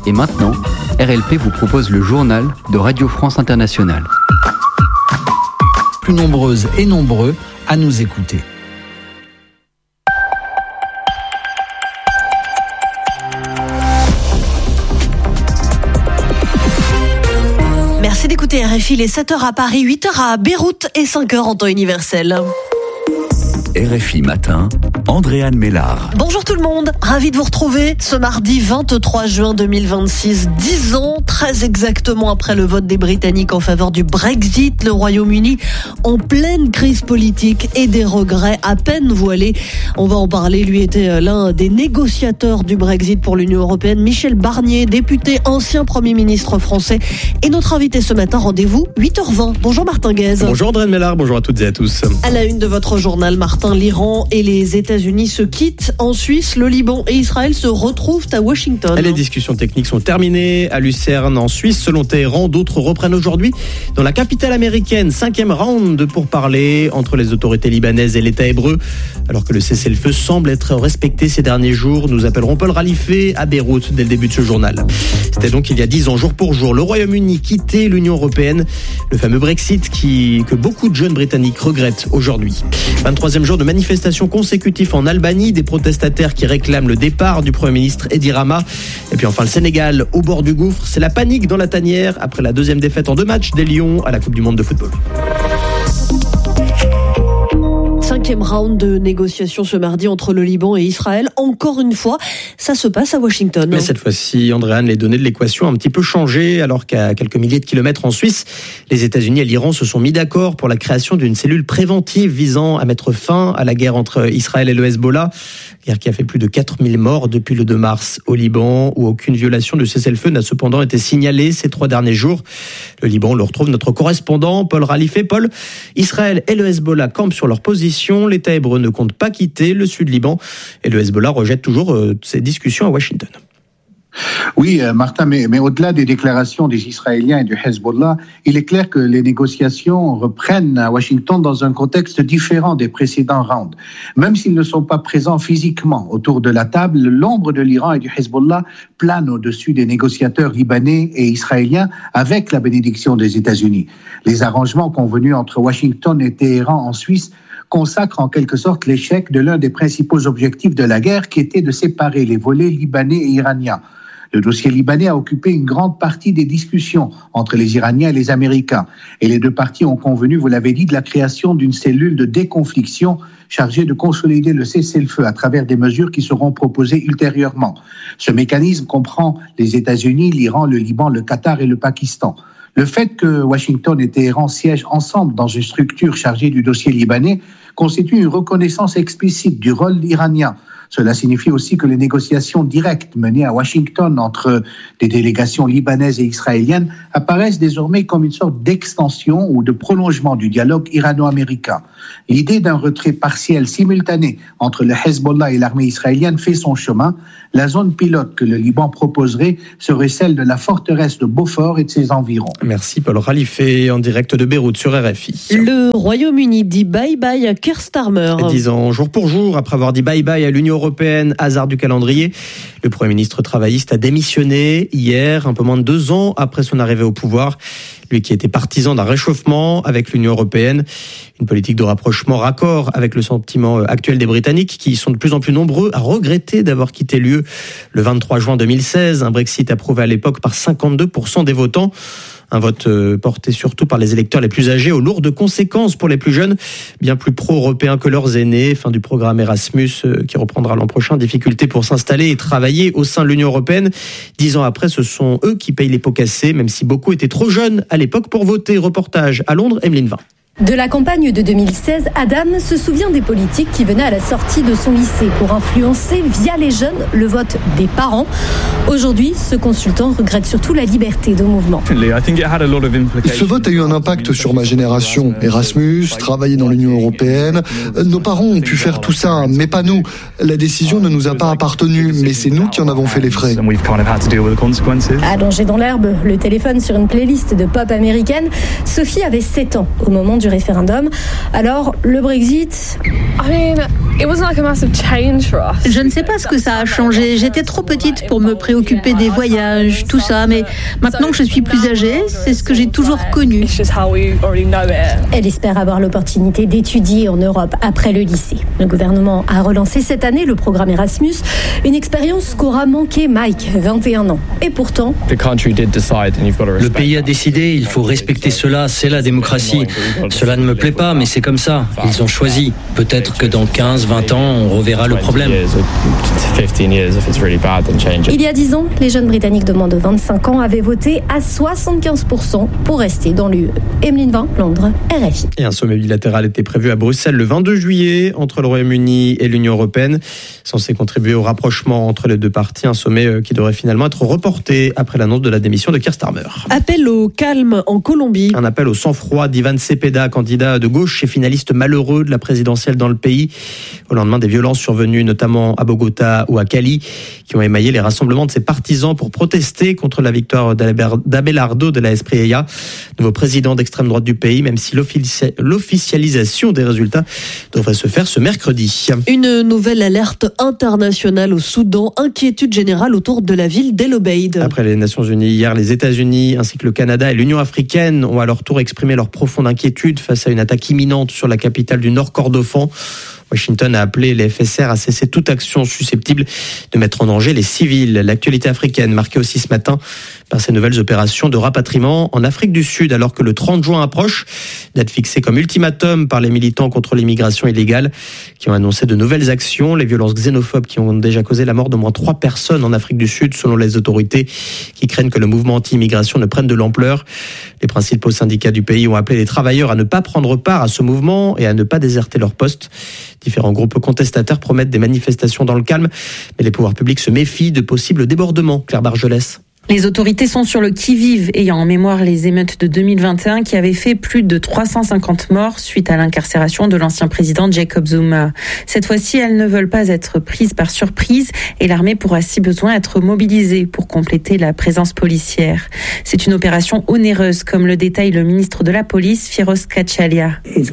Et maintenant, RLP vous propose le journal de Radio France Internationale. Plus nombreuses et nombreux à nous écouter. Merci d'écouter RFI, les 7h à Paris, 8h à Beyrouth et 5h en temps universel. RFI Matin, Andréane Mélard. Bonjour tout le monde, ravi de vous retrouver ce mardi 23 juin 2026, 10 ans très exactement après le vote des Britanniques en faveur du Brexit, le Royaume-Uni en pleine crise politique et des regrets à peine voilés. On va en parler, lui était l'un des négociateurs du Brexit pour l'Union européenne, Michel Barnier, député, ancien Premier ministre français, et notre invité ce matin, rendez-vous 8h20. Bonjour Martin Guez. Bonjour Andréane Mélard, bonjour à toutes et à tous. À la une de votre journal, Martin, l'Iran et les États-Unis se quittent en Suisse. Le Liban et Israël se retrouvent à Washington. Les discussions techniques sont terminées à Lucerne en Suisse. Selon Téhéran, d'autres reprennent aujourd'hui dans la capitale américaine. 5e round pour parler entre les autorités libanaises et l'État hébreu. Alors que le cessez-le-feu semble être respecté ces derniers jours, nous appellerons Paul Ralifé à Beyrouth dès le début de ce journal. C'était donc il y a 10 ans, jour pour jour, le Royaume-Uni quittait l'Union européenne. Le fameux Brexit que beaucoup de jeunes Britanniques regrettent aujourd'hui. 23e jour de manifestations consécutives en Albanie, des protestataires qui réclament le départ du Premier ministre Edi Rama. Et puis enfin le Sénégal au bord du gouffre, c'est la panique dans la tanière après la deuxième défaite en 2 matchs des Lions à la Coupe du Monde de football. 5e round de négociations ce mardi entre le Liban et Israël. Encore une fois, ça se passe à Washington. Mais cette fois-ci, Andréane, les données de l'équation ont un petit peu changé, alors qu'à quelques milliers de kilomètres en Suisse, les États-Unis et l'Iran se sont mis d'accord pour la création d'une cellule préventive visant à mettre fin à la guerre entre Israël et le Hezbollah. Guerre qui a fait plus de 4000 morts depuis le 2 mars au Liban, où aucune violation de cessez-le-feu n'a cependant été signalée ces 3 derniers jours. Le Liban, on le retrouve notre correspondant, Paul Ralifé. Paul, Israël et le Hezbollah campent sur leur position. L'État hébreu ne compte pas quitter le sud Liban et le Hezbollah rejette toujours ces discussions à Washington. Oui, Martin, mais au-delà des déclarations des Israéliens et du Hezbollah, il est clair que les négociations reprennent à Washington dans un contexte différent des précédents rounds. Même s'ils ne sont pas présents physiquement autour de la table, l'ombre de l'Iran et du Hezbollah plane au-dessus des négociateurs libanais et israéliens avec la bénédiction des États-Unis. Les arrangements convenus entre Washington et Téhéran en Suisse consacrent en quelque sorte l'échec de l'un des principaux objectifs de la guerre, qui était de séparer les volets libanais et iraniens. Le dossier libanais a occupé une grande partie des discussions entre les Iraniens et les Américains. Et les deux parties ont convenu, vous l'avez dit, de la création d'une cellule de déconfliction chargée de consolider le cessez-le-feu à travers des mesures qui seront proposées ultérieurement. Ce mécanisme comprend les États-Unis, l'Iran, le Liban, le Qatar et le Pakistan. Le fait que Washington et Téhéran siègent ensemble dans une structure chargée du dossier libanais constitue une reconnaissance explicite du rôle iranien. Cela signifie aussi que les négociations directes menées à Washington entre des délégations libanaises et israéliennes apparaissent désormais comme une sorte d'extension ou de prolongement du dialogue irano-américain. L'idée d'un retrait partiel simultané entre le Hezbollah et l'armée israélienne fait son chemin. La zone pilote que le Liban proposerait serait celle de la forteresse de Beaufort et de ses environs. Merci Paul Ralifé en direct de Beyrouth sur RFI. Le Royaume-Uni dit bye-bye à Keir Starmer. 10 ans, jour pour jour, après avoir dit bye-bye à l'Union européenne, hasard du calendrier, le Premier ministre travailliste a démissionné hier, un peu moins de 2 ans après son arrivée au pouvoir. Lui qui était partisan d'un réchauffement avec l'Union européenne, une politique de rapprochement raccord avec le sentiment actuel des Britanniques qui sont de plus en plus nombreux à regretter d'avoir quitté l'UE le 23 juin 2016, un Brexit approuvé à l'époque par 52% des votants. Un vote porté surtout par les électeurs les plus âgés, aux lourdes conséquences pour les plus jeunes, bien plus pro-européens que leurs aînés. Fin du programme Erasmus qui reprendra l'an prochain. Difficulté pour s'installer et travailler au sein de l'Union européenne. 10 ans après, ce sont eux qui payent les pots cassés, même si beaucoup étaient trop jeunes à l'époque pour voter. Reportage à Londres, Emeline Vin. De la campagne de 2016, Adam se souvient des politiques qui venaient à la sortie de son lycée pour influencer via les jeunes le vote des parents. Aujourd'hui, ce consultant regrette surtout la liberté de mouvement. Ce vote a eu un impact sur ma génération. Erasmus, travailler dans l'Union européenne. Nos parents ont pu faire tout ça, mais pas nous. La décision ne nous a pas appartenu, mais c'est nous qui en avons fait les frais. Allongée dans l'herbe, le téléphone sur une playlist de pop américaine, Sophie avait 7 ans au moment du du référendum. Alors, le Brexit... Je ne sais pas ce que ça a changé. J'étais trop petite pour me préoccuper des voyages, tout ça. Mais maintenant que je suis plus âgée, c'est ce que j'ai toujours connu. Elle espère avoir l'opportunité d'étudier en Europe après le lycée. Le gouvernement a relancé cette année le programme Erasmus, une expérience qu'aura manqué Mike, 21 ans. Et pourtant... Le pays a décidé, il faut respecter cela, c'est la démocratie. Cela ne me plaît pas, mais c'est comme ça. Ils ont choisi. Peut-être que dans 15, 20 ans, on reverra le problème. Il y a 10 ans, les jeunes Britanniques de moins de 25 ans avaient voté à 75% pour rester dans l'UE. Emeline Vin, Londres, RFI. Et un sommet bilatéral était prévu à Bruxelles le 22 juillet entre le Royaume-Uni et l'Union européenne, censé contribuer au rapprochement entre les deux parties. Un sommet qui devrait finalement être reporté après l'annonce de la démission de Keir Starmer. Appel au calme en Colombie. Un appel au sang-froid d'Ivan Cepeda, candidat de gauche et finaliste malheureux de la présidentielle dans le pays, au lendemain des violences survenues notamment à Bogota ou à Cali, qui ont émaillé les rassemblements de ses partisans pour protester contre la victoire d'Abelardo de la Espriella, nouveau président d'extrême droite du pays, même si l'officialisation des résultats devrait se faire ce mercredi. Une nouvelle alerte internationale au Soudan, inquiétude générale autour de la ville d'El Obeid. Après les Nations Unies hier, les États-Unis ainsi que le Canada et l'Union africaine ont à leur tour exprimé leur profonde inquiétude face à une attaque imminente sur la capitale du Nord Kordofan. Washington a appelé les FSR à cesser toute action susceptible de mettre en danger les civils. L'actualité africaine marquée aussi ce matin par ces nouvelles opérations de rapatriement en Afrique du Sud, alors que le 30 juin approche, date fixée comme ultimatum par les militants contre l'immigration illégale qui ont annoncé de nouvelles actions. Les violences xénophobes qui ont déjà causé la mort d'au moins 3 personnes en Afrique du Sud, selon les autorités, qui craignent que le mouvement anti-immigration ne prenne de l'ampleur. Les principaux syndicats du pays ont appelé les travailleurs à ne pas prendre part à ce mouvement et à ne pas déserter leur poste. Différents groupes contestataires promettent des manifestations dans le calme, mais les pouvoirs publics se méfient de possibles débordements. Claire Bargelès. Les autorités sont sur le qui-vive, ayant en mémoire les émeutes de 2021 qui avaient fait plus de 350 morts suite à l'incarcération de l'ancien président Jacob Zuma. Cette fois-ci, elles ne veulent pas être prises par surprise et l'armée pourra si besoin être mobilisée pour compléter la présence policière. C'est une opération onéreuse, comme le détaille le ministre de la Police, Firoz Kachalia.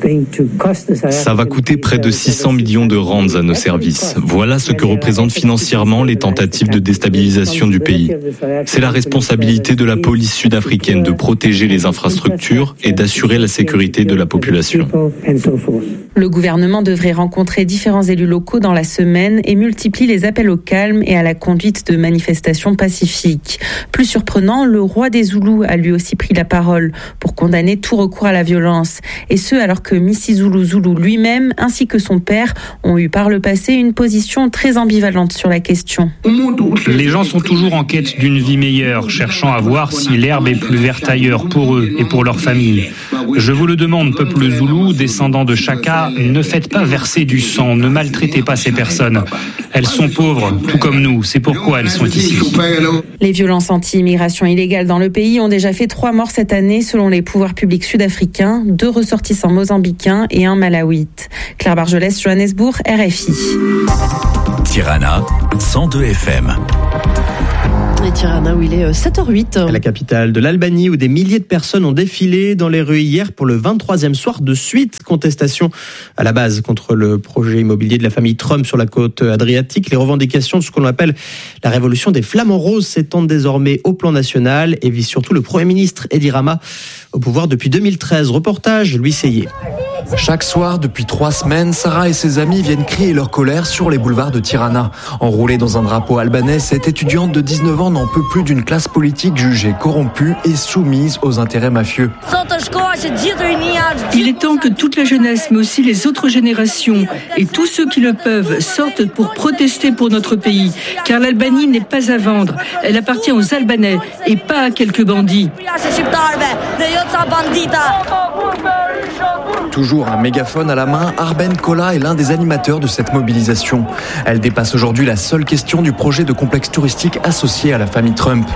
Ça va coûter près de 600 millions de rands à nos services. Voilà ce que représentent financièrement les tentatives de déstabilisation du pays. C'est la responsabilité de la police sud-africaine de protéger les infrastructures et d'assurer la sécurité de la population. Le gouvernement devrait rencontrer différents élus locaux dans la semaine et multiplie les appels au calme et à la conduite de manifestations pacifiques. Plus surprenant, le roi des Zoulous a lui aussi pris la parole pour condamner tout recours à la violence. Et ce, alors que Misizulu Zulu lui-même, ainsi que son père, ont eu par le passé une position très ambivalente sur la question. Les gens sont toujours en quête d'une vie meilleure, cherchant à voir si l'herbe est plus verte ailleurs pour eux et pour leur famille. Je vous le demande, peuple zoulou, descendant de Chaka, ne faites pas verser du sang, ne maltraitez pas ces personnes. Elles sont pauvres, tout comme nous, c'est pourquoi elles sont ici. Les violences anti-immigration illégales dans le pays ont déjà fait 3 morts cette année selon les pouvoirs publics sud-africains, 2 ressortissants mozambicains et 1 malawite. Claire Bargelès, Johannesburg, RFI. Tirana, 102 FM. Et Tirana où il est 7h08. La capitale de l'Albanie où des milliers de personnes ont défilé dans les rues hier pour le 23e soir de suite. Contestation à la base contre le projet immobilier de la famille Trump sur la côte adriatique. Les revendications de ce qu'on appelle la révolution des flamants roses s'étendent désormais au plan national et visent surtout le Premier ministre Edi Rama au pouvoir depuis 2013. Reportage Louis Seyé. Chaque soir, depuis 3 semaines, Sarah et ses amis viennent crier leur colère sur les boulevards de Tirana. Enroulée dans un drapeau albanais, cette étudiante de 19 ans n'en peut plus d'une classe politique jugée corrompue et soumise aux intérêts mafieux. Il est temps que toute la jeunesse, mais aussi les autres générations et tous ceux qui le peuvent sortent pour protester pour notre pays. Car l'Albanie n'est pas à vendre. Elle appartient aux Albanais et pas à quelques bandits. toujours un mégaphone à la main, Arben Kola est l'un des animateurs de cette mobilisation. Elle dépasse aujourd'hui la seule question du projet de complexe touristique associé à la famille Trump.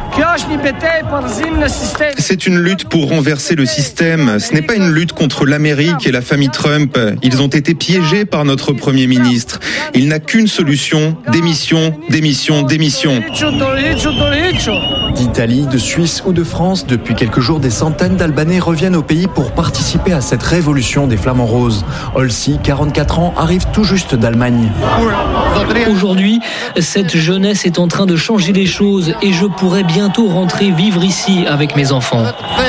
C'est une lutte pour renverser le système. Ce n'est pas une lutte contre l'Amérique et la famille Trump. Ils ont été piégés par notre Premier ministre. Il n'a qu'une solution, démission, démission, démission. D'Italie, de Suisse ou de France, depuis quelques jours, des centaines d'Albanais reviennent au pays pour participer à cette révolution des flamants roses. Olsi, 44 ans, arrive tout juste d'Allemagne. Aujourd'hui, cette jeunesse est en train de changer les choses et je pourrais bientôt rentrer vivre ici avec mes enfants.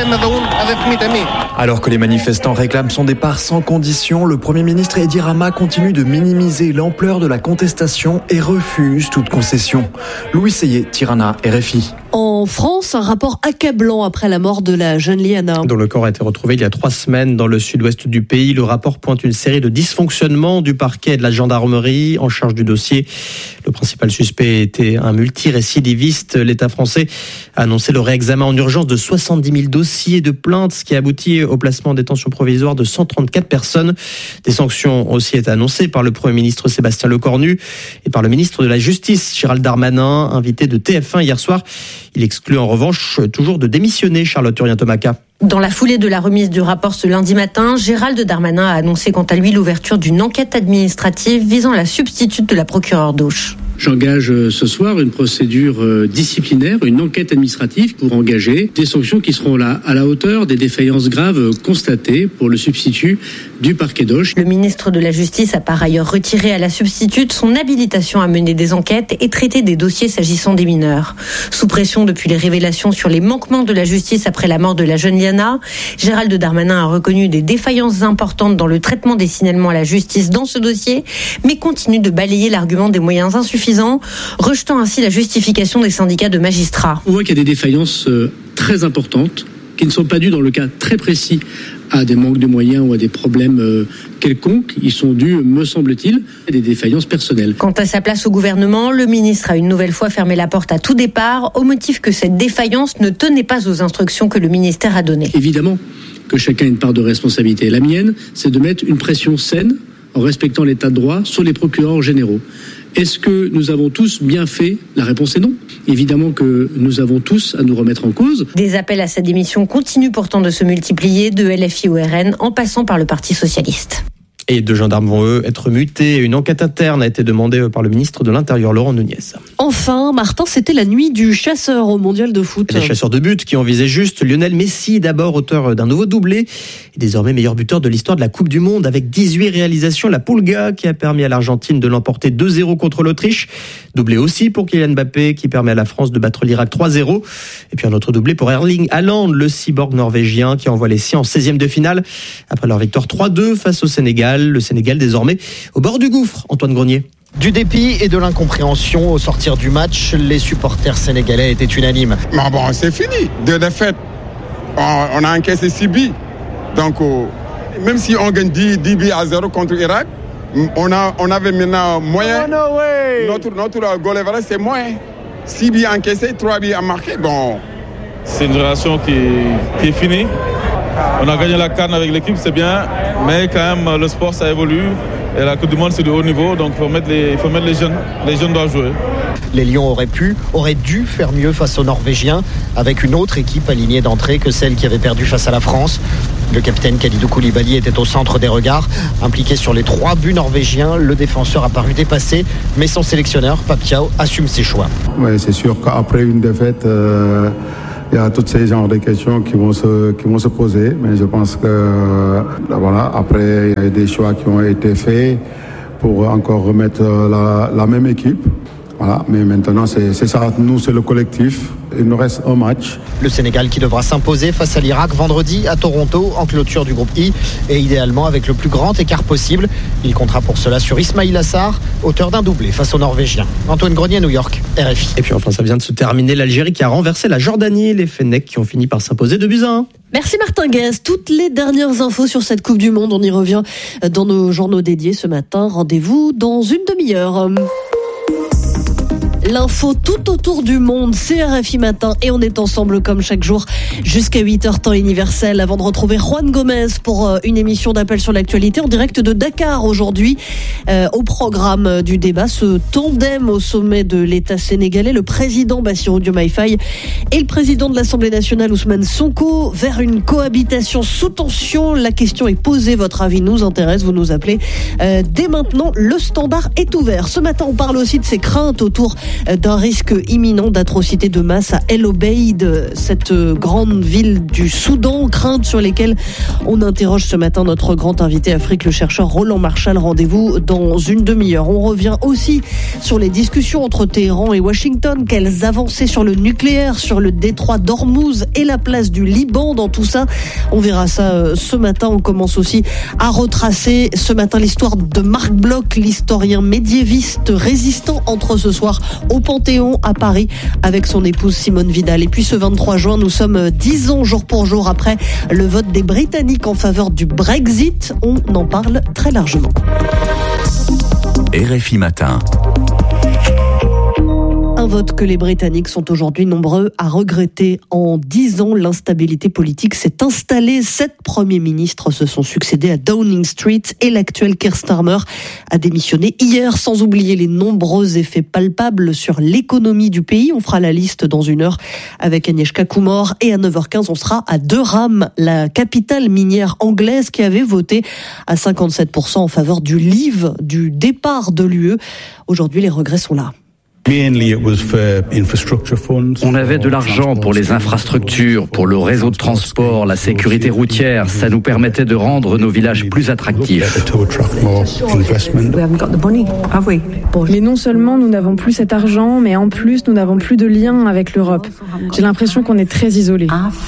Alors que les manifestants réclament son départ sans condition, le Premier ministre Edi Rama continue de minimiser l'ampleur de la contestation et refuse toute concession. Louis Seyé, Tirana, RFI. En France, un rapport accablant après la mort de la jeune Liana, dont le corps a été retrouvé il y a 3 semaines dans le sud-ouest du pays. Le rapport pointe une série de dysfonctionnements du parquet et de la gendarmerie en charge du dossier. Le principal suspect était un multirécidiviste. L'État français a annoncé le réexamen en urgence de 70 000 dossiers de plaintes, ce qui a abouti au placement en détention provisoire de 134 personnes. Des sanctions ont aussi été annoncées par le Premier ministre Sébastien Lecornu et par le ministre de la Justice Gérald Darmanin, invité de TF1 hier soir. Il exclut en revanche toujours de démissionner, Charlotte Urien-Tomaca. Dans la foulée de la remise du rapport ce lundi matin, Gérald Darmanin a annoncé quant à lui l'ouverture d'une enquête administrative visant la substitute de la procureure d'Auch. J'engage ce soir une procédure disciplinaire, une enquête administrative pour engager des sanctions qui seront à la hauteur des défaillances graves constatées pour le substitut du parquet d'Auch. Le ministre de la Justice a par ailleurs retiré à la substitute son habilitation à mener des enquêtes et traiter des dossiers s'agissant des mineurs. Sous pression depuis les révélations sur les manquements de la justice après la mort de la jeune Liana, Gérald Darmanin a reconnu des défaillances importantes dans le traitement des signalements à la justice dans ce dossier, mais continue de balayer l'argument des moyens insuffisants, rejetant ainsi la justification des syndicats de magistrats. On voit qu'il y a des défaillances très importantes qui ne sont pas dues dans le cas très précis à des manques de moyens ou à des problèmes quelconques. Ils sont dus, me semble-t-il, à des défaillances personnelles. Quant à sa place au gouvernement, le ministre a une nouvelle fois fermé la porte à tout départ au motif que cette défaillance ne tenait pas aux instructions que le ministère a données. Évidemment que chacun a une part de responsabilité. La mienne, c'est de mettre une pression saine en respectant l'état de droit sur les procureurs généraux. Est-ce que nous avons tous bien fait ? La réponse est non. Évidemment que nous avons tous à nous remettre en cause. Des appels à sa démission continuent pourtant de se multiplier, de LFI au RN, en passant par le Parti socialiste. Et 2 gendarmes vont, eux, être mutés. Une enquête interne a été demandée par le ministre de l'Intérieur, Laurent Nunez. Enfin, Martin, c'était la nuit du chasseur au mondial de foot. Les chasseurs de but qui ont visé juste Lionel Messi, d'abord auteur d'un nouveau doublé, et désormais meilleur buteur de l'histoire de la Coupe du Monde avec 18 réalisations. La Pulga qui a permis à l'Argentine de l'emporter 2-0 contre l'Autriche. Doublé aussi pour Kylian Mbappé qui permet à la France de battre l'Irak 3-0. Et puis un autre doublé pour Erling Haaland, le cyborg norvégien qui envoie les siens en 16e de finale après leur victoire 3-2 face au Sénégal. Le Sénégal désormais au bord du gouffre. Antoine Grenier. Du dépit et de l'incompréhension au sortir du match, les supporters sénégalais étaient unanimes. Mais bon, c'est fini. 2 défaites. On a encaissé 6 buts. Donc, même si on gagne 10 buts à 0 contre l'Irak, on avait maintenant moyen. Notre goal average, c'est moins. 6 buts encaissés, 3 buts à marquer. Bon. C'est une relation qui est finie. On a gagné la CAN avec l'équipe, c'est bien, mais quand même le sport ça évolue et la Coupe du Monde c'est de haut niveau, donc il faut mettre les jeunes. Les jeunes doivent jouer. Les Lions auraient dû faire mieux face aux Norvégiens avec une autre équipe alignée d'entrée que celle qui avait perdu face à la France. Le capitaine Kalidou Koulibaly était au centre des regards. Impliqué sur les 3 buts norvégiens, le défenseur a paru dépassé, mais son sélectionneur, Pape Thiaw, assume ses choix. Oui, c'est sûr qu'après une défaite, il y a tous ces genres de questions qui vont se poser, mais je pense que voilà, après il y a des choix qui ont été faits pour encore remettre la même équipe. Voilà, mais maintenant c'est ça, nous c'est le collectif, il nous reste un match. Le Sénégal qui devra s'imposer face à l'Irak vendredi à Toronto en clôture du groupe I et idéalement avec le plus grand écart possible. Il comptera pour cela sur Ismaïl Assar, auteur d'un doublé face aux Norvégiens. Antoine Grenier, New York, RFI. Et puis enfin ça vient de se terminer, l'Algérie qui a renversé la Jordanie, les Fennecs qui ont fini par s'imposer 2-1. Merci Martin Guez. Toutes les dernières infos sur cette Coupe du Monde, on y revient dans nos journaux dédiés ce matin. Rendez-vous dans une demi-heure. L'info tout autour du monde, c'est RFI Matin et on est ensemble comme chaque jour jusqu'à 8h temps universel avant de retrouver Juan Gomez pour une émission d'appel sur l'actualité en direct de Dakar aujourd'hui. Au programme du débat, ce tandem au sommet de l'État sénégalais, le président Bassirou Diomaye Faye et le président de l'Assemblée nationale Ousmane Sonko vers une cohabitation sous tension. La question est posée, votre avis nous intéresse, vous nous appelez dès maintenant, le standard est ouvert. Ce matin on parle aussi de ces craintes autour d'un risque imminent d'atrocité de masse à El Obeid, cette grande ville du Soudan, craintes sur lesquelles on interroge ce matin notre grand invité Afrique, le chercheur Roland Marchal. Rendez-vous dans une demi-heure. On revient aussi sur les discussions entre Téhéran et Washington, quelles avancées sur le nucléaire, sur le détroit d'Ormuz et la place du Liban dans tout ça. On verra ça ce matin. On commence aussi à retracer ce matin l'histoire de Marc Bloch, l'historien médiéviste résistant, entre ce soir au Panthéon à Paris avec son épouse Simone Vidal. Et puis ce 23 juin, nous sommes 10 ans jour pour jour après le vote des Britanniques en faveur du Brexit. On en parle très largement. RFI Matin. Un vote que les Britanniques sont aujourd'hui nombreux à regretter. En 10 ans, l'instabilité politique s'est installée. 7 premiers ministres se sont succédés à Downing Street et l'actuel Keir Starmer a démissionné hier, sans oublier les nombreux effets palpables sur l'économie du pays. On fera la liste dans une heure avec Agnieszka Kumor et à 9h15, on sera à Durham, la capitale minière anglaise qui avait voté à 57% en faveur du leave, du départ de l'UE. Aujourd'hui, les regrets sont là. On avait de l'argent pour les infrastructures, pour le réseau de transport, la sécurité routière. Ça nous permettait de rendre nos villages plus attractifs. Mais non seulement nous n'avons plus cet argent, mais en plus nous n'avons plus de lien avec l'Europe. J'ai l'impression qu'on est très isolés.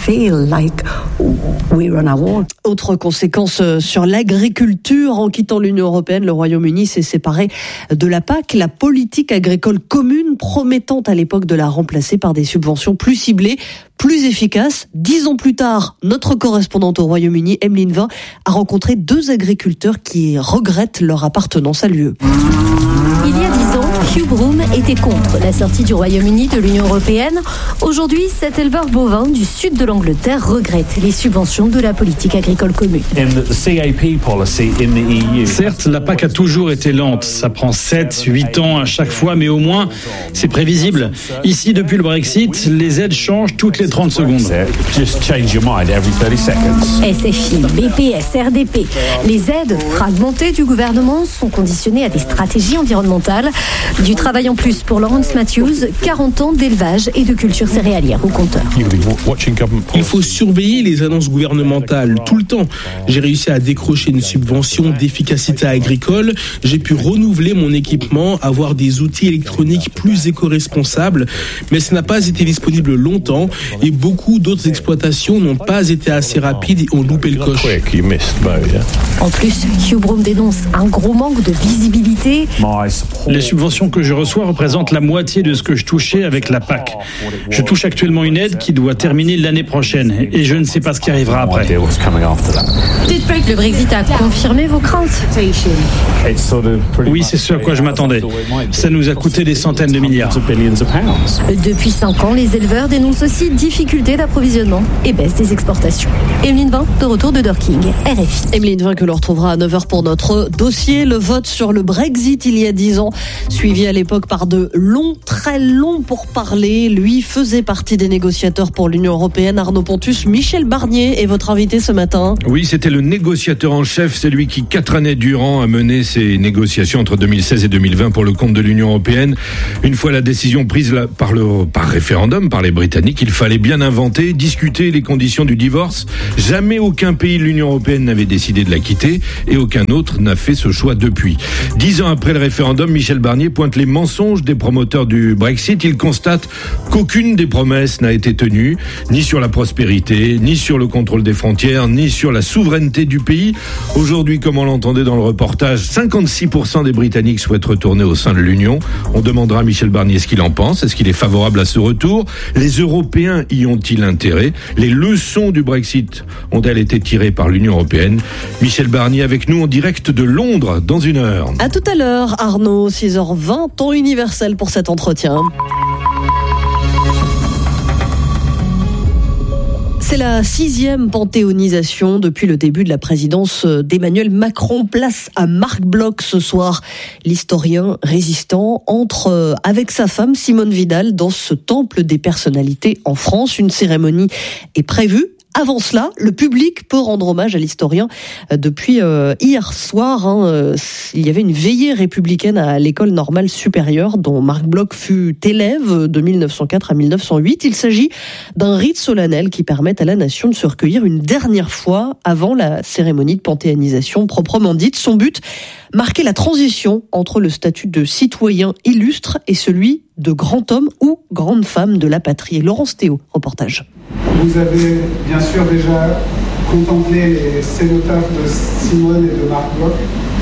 Autre conséquence sur l'agriculture. En quittant l'Union européenne, le Royaume-Uni s'est séparé de la PAC, la politique agricole commune, promettant à l'époque de la remplacer par des subventions plus ciblées, plus efficaces. 10 ans plus tard, notre correspondante au Royaume-Uni, Emeline Vin, a rencontré 2 agriculteurs qui regrettent leur appartenance à l'UE. Il y a 10 ans, Hugh Broom était contre la sortie du Royaume-Uni de l'Union européenne. Aujourd'hui, cet éleveur bovin du sud de l'Angleterre regrette les subventions de la politique agricole commune. Certes, la PAC a toujours été lente. Ça prend 7-8 ans à chaque fois, mais au moins, c'est prévisible. Ici, depuis le Brexit, les aides changent toutes les 30 secondes. SFI, BPS, RDP. Les aides fragmentées du gouvernement sont conditionnées à des stratégies environnementales. Du travail en plus pour Laurence Matthews, 40 ans d'élevage et de culture céréalière au compteur. Il faut surveiller les annonces gouvernementales tout le temps. J'ai réussi à décrocher une subvention d'efficacité agricole. J'ai pu renouveler mon équipement, avoir des outils électroniques plus éco-responsables. Mais ça n'a pas été disponible longtemps et beaucoup d'autres exploitations n'ont pas été assez rapides et ont loupé le coche. En plus, Hugh Broom dénonce un gros manque de visibilité. Les subventions que je reçois représentent la moitié de ce que je touchais avec la PAC. Je touche actuellement une aide qui doit terminer l'année prochaine et je ne sais pas ce qui arrivera après. Le Brexit a confirmé vos craintes? Oui, c'est ce à quoi je m'attendais. Ça nous a coûté des centaines de milliards. Depuis 5 ans, les éleveurs dénoncent aussi difficultés d'approvisionnement et baisse des exportations. Emeline Vin, de retour de Dorking, RFI. Emeline Vin que l'on retrouvera à 9h pour notre dossier. Le vote sur le Brexit il y a 10 ans, suivi à l'époque par de longs, très longs pourparlers. Lui faisait partie des négociateurs pour l'Union européenne. Arnaud Pontus, Michel Barnier est votre invité ce matin. Oui, c'était le négociateur en chef. C'est lui qui, 4 années durant, a mené ces négociations entre 2016 et 2020 pour le compte de l'Union européenne. Une fois la décision prise par référendum par les Britanniques, il fallait bien inventer, discuter les conditions du divorce. Jamais aucun pays de l'Union européenne n'avait décidé de la quitter et aucun autre n'a fait ce choix depuis. 10 ans après le référendum, Michel Barnier pointe les mensonges des promoteurs du Brexit. Il constate qu'aucune des promesses n'a été tenue, ni sur la prospérité, ni sur le contrôle des frontières, ni sur la souveraineté du pays. Aujourd'hui, comme on l'entendait dans le reportage, 56% des Britanniques souhaitent retourner au sein de l'Union. On demandera à Michel Barnier ce qu'il en pense. Est-ce qu'il est favorable à ce retour? Les Européens y ont-ils intérêt? Les leçons du Brexit ont-elles été tirées par l'Union européenne? Michel Barnier avec nous en direct de Londres dans une heure. À tout à l'heure, Arnaud, 6h20. 20 ans universels pour cet entretien. C'est la 6e panthéonisation depuis le début de la présidence d'Emmanuel Macron. Place à Marc Bloch ce soir. L'historien résistant entre avec sa femme Simone Vidal dans ce temple des personnalités en France. Une cérémonie est prévue. Avant cela, le public peut rendre hommage à l'historien. Depuis hier soir, il y avait une veillée républicaine à l'École normale supérieure dont Marc Bloch fut élève de 1904 à 1908. Il s'agit d'un rite solennel qui permet à la nation de se recueillir une dernière fois avant la cérémonie de panthéonisation proprement dite. Son but, marquer la transition entre le statut de citoyen illustre et celui de grand homme ou grande femme de la patrie. Laurence Théo, reportage. Vous avez bien sûr déjà contemplé les cénotaphes de Simone et de Marc Bloch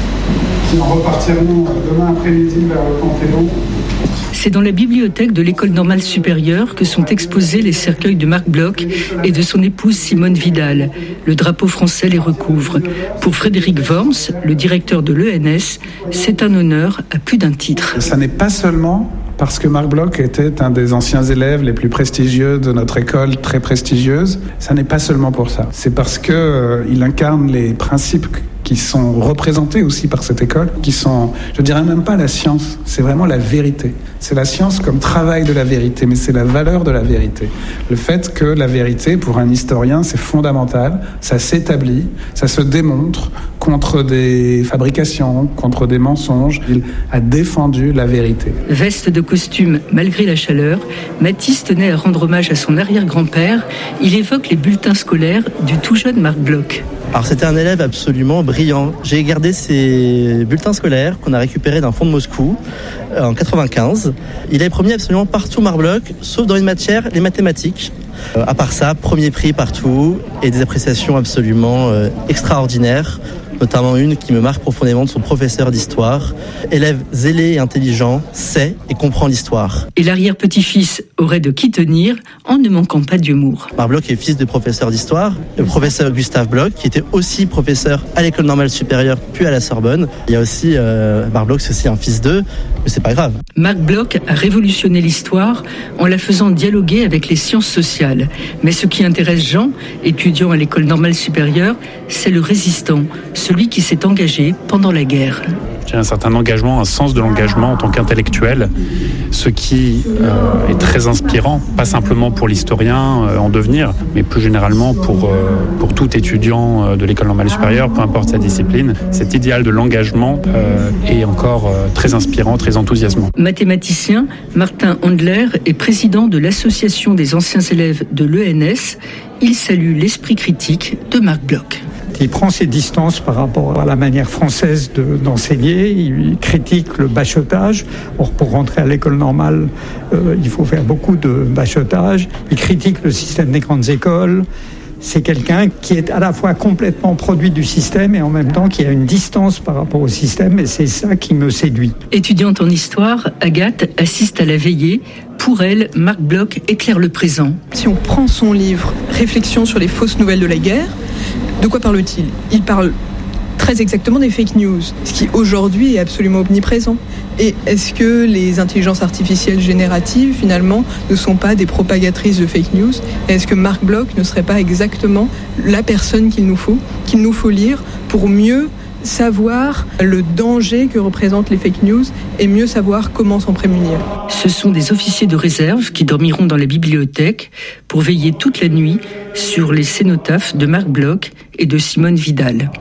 qui en repartiront demain après-midi vers le Panthéon. C'est dans la bibliothèque de l'École normale supérieure que sont exposés les cercueils de Marc Bloch et de son épouse Simone Vidal. Le drapeau français les recouvre. Pour Frédéric Worms, le directeur de l'ENS, c'est un honneur à plus d'un titre. Ça n'est pas seulement parce que Marc Bloch était un des anciens élèves les plus prestigieux de notre école, très prestigieuse. Ça n'est pas seulement pour ça. C'est parce que il incarne les principes qui sont représentés aussi par cette école, qui sont, je dirais même pas la science, c'est vraiment la vérité. C'est la science comme travail de la vérité, mais c'est la valeur de la vérité. Le fait que la vérité, pour un historien, c'est fondamental, ça s'établit, ça se démontre contre des fabrications, contre des mensonges. Il a défendu la vérité. Veste de costume malgré la chaleur, Matisse tenait à rendre hommage à son arrière-grand-père. Il évoque les bulletins scolaires du tout jeune Marc Bloch. Alors c'était un élève absolument brillant. J'ai gardé ces bulletins scolaires qu'on a récupérés d'un fonds de Moscou en 95. Il avait promis absolument partout Marc Bloch, sauf dans une matière, les mathématiques. À part ça, premier prix partout et des appréciations absolument extraordinaires. Notamment une qui me marque profondément de son professeur d'histoire. Élève zélé et intelligent, sait et comprend l'histoire. Et l'arrière-petit-fils aurait de qui tenir en ne manquant pas d'humour. Marc Bloch est fils de professeur d'histoire, le professeur Gustave Bloch, qui était aussi professeur à l'École normale supérieure, puis à la Sorbonne. Il y a aussi, Marc Bloch, c'est aussi un fils d'eux, mais c'est pas grave. Marc Bloch a révolutionné l'histoire en la faisant dialoguer avec les sciences sociales. Mais ce qui intéresse Jean, étudiant à l'École normale supérieure, c'est le résistant, celui qui s'est engagé pendant la guerre. J'ai un certain engagement, un sens de l'engagement en tant qu'intellectuel, ce qui est très inspirant, pas simplement pour l'historien en devenir, mais plus généralement pour tout étudiant de l'école normale supérieure, peu importe sa discipline. Cet idéal de l'engagement est encore très inspirant, très enthousiasmant. Mathématicien, Martin Handler est président de l'association des anciens élèves de l'ENS. Il salue l'esprit critique de Marc Bloch. Il prend ses distances par rapport à la manière française d'enseigner. Il critique le bachotage. Or, pour rentrer à l'école normale, il faut faire beaucoup de bachotage. Il critique le système des grandes écoles. C'est quelqu'un qui est à la fois complètement produit du système et en même temps qui a une distance par rapport au système, et c'est ça qui me séduit. Étudiante en histoire, Agathe assiste à la veillée. Pour elle, Marc Bloch éclaire le présent. Si on prend son livre « Réflexions sur les fausses nouvelles de la guerre », de quoi parle-t-il ? Il parle très exactement des fake news, ce qui aujourd'hui est absolument omniprésent. Et est-ce que les intelligences artificielles génératives, finalement, ne sont pas des propagatrices de fake news ? Et est-ce que Marc Bloch ne serait pas exactement la personne qu'il nous faut lire pour mieux savoir le danger que représentent les fake news et mieux savoir comment s'en prémunir. Ce sont des officiers de réserve qui dormiront dans la bibliothèque pour veiller toute la nuit sur les cénotaphes de Marc Bloch et de Simone Vidal.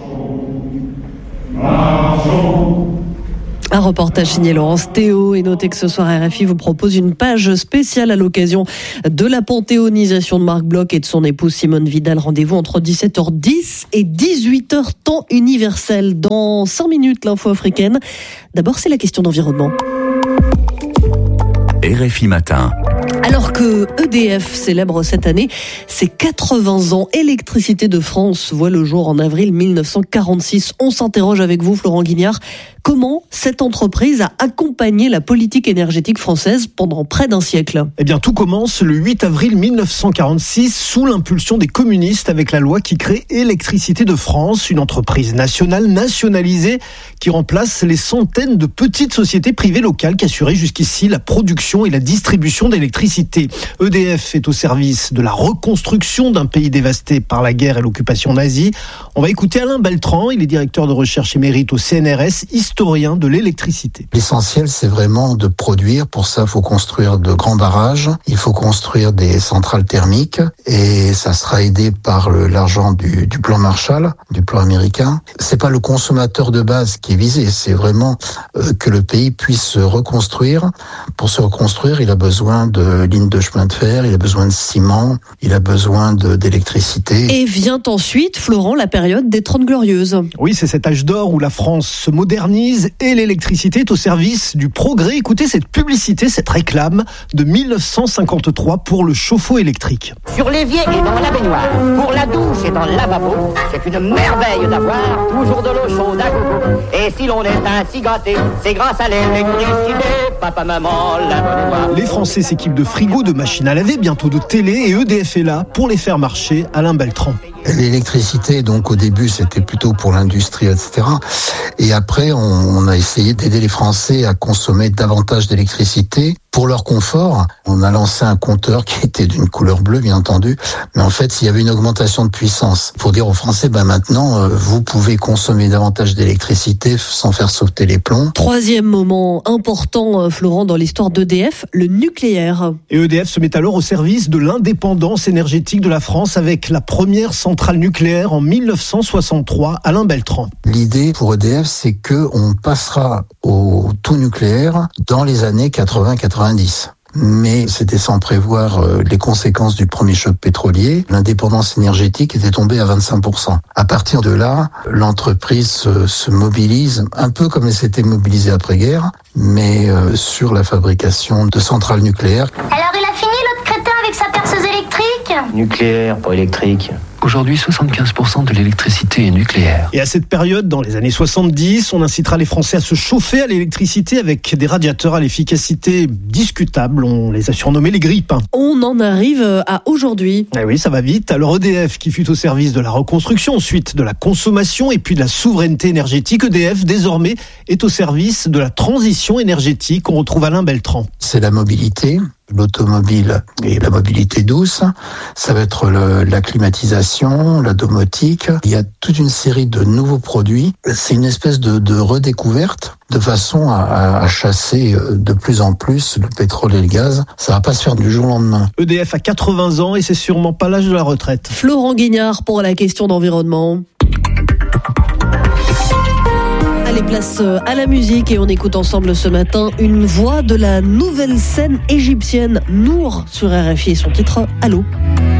Un reportage signé Laurence Théo, et notez que ce soir RFI vous propose une page spéciale à l'occasion de la panthéonisation de Marc Bloch et de son épouse Simone Vidal. Rendez-vous entre 17h10 et 18h temps universel. Dans 5 minutes, l'info africaine. D'abord, c'est la question d'environnement. RFI Matin. Alors que EDF célèbre cette année ses 80 ans, Électricité de France voit le jour en avril 1946. On s'interroge avec vous, Florent Guignard. Comment cette entreprise a accompagné la politique énergétique française pendant près d'un siècle? Eh bien, tout commence le 8 avril 1946 sous l'impulsion des communistes avec la loi qui crée Électricité de France, une entreprise nationale nationalisée qui remplace les centaines de petites sociétés privées locales qui assuraient jusqu'ici la production et la distribution d'électricité. EDF est au service de la reconstruction d'un pays dévasté par la guerre et l'occupation nazie. On va écouter Alain Beltran, il est directeur de recherche émérite au CNRS, historien de l'électricité. L'essentiel, c'est vraiment de produire. Pour ça, il faut construire de grands barrages, il faut construire des centrales thermiques et ça sera aidé par l'argent du plan Marshall, du plan américain. C'est pas le consommateur de base qui est visé, c'est vraiment que le pays puisse se reconstruire. Pour se reconstruire, il a besoin de lignes de chemin de fer, il a besoin de ciment, il a besoin d'électricité. Et vient ensuite, Florent, la période des 30 Glorieuses. Oui, c'est cet âge d'or où la France se modernise et l'électricité est au service du progrès. Écoutez cette publicité, cette réclame de 1953 pour le chauffe-eau électrique. Sur l'évier et dans la baignoire, pour la douche et dans le lavabo, c'est une merveille d'avoir toujours de l'eau chaude à gogo. Et si l'on est ainsi gâté, c'est grâce à l'électricité. Papa, maman, lave-toi. Les Français s'équipent de frigos, de machines à laver, bientôt de télé, et EDF est là pour les faire marcher. Alain Beltran. L'électricité, donc au début, c'était plutôt pour l'industrie, etc. Et après, on a essayé d'aider les Français à consommer davantage d'électricité pour leur confort. On a lancé un compteur qui était d'une couleur bleue, bien entendu. Mais en fait, il y avait une augmentation de puissance pour dire aux Français, maintenant, vous pouvez consommer davantage d'électricité sans faire sauter les plombs. Troisième moment important, Florent, dans l'histoire d'EDF, le nucléaire. Et EDF se met alors au service de l'indépendance énergétique de la France avec la première centrale nucléaire en 1963. Alain Beltran. L'idée pour EDF, c'est que on passera au tout nucléaire dans les années 80-90. Mais c'était sans prévoir les conséquences du premier choc pétrolier. L'indépendance énergétique était tombée à 25%. À partir de là, l'entreprise se mobilise, un peu comme elle s'était mobilisée après-guerre, mais sur la fabrication de centrales nucléaires. Alors il a fini l'autre crétin avec sa perceuse électrique? Nucléaire, pas électrique. Aujourd'hui, 75% de l'électricité est nucléaire. Et à cette période, dans les années 70, on incitera les Français à se chauffer à l'électricité avec des radiateurs à l'efficacité discutable. On les a surnommés les grippins. On en arrive à aujourd'hui. Eh oui, ça va vite. Alors EDF, qui fut au service de la reconstruction, ensuite de la consommation et puis de la souveraineté énergétique, EDF, désormais, est au service de la transition énergétique. On retrouve Alain Beltran. C'est la mobilité, l'automobile et la mobilité douce. Ça va être la climatisation, la domotique. Il y a toute une série de nouveaux produits. C'est une espèce de redécouverte de façon à chasser de plus en plus le pétrole et le gaz. Ça va pas se faire du jour au lendemain. EDF a 80 ans et c'est sûrement pas l'âge de la retraite. Florent Guignard pour la question d'environnement. Allez, place à la musique et on écoute ensemble ce matin une voix de la nouvelle scène égyptienne, Nour, sur RFI et son titre Allô.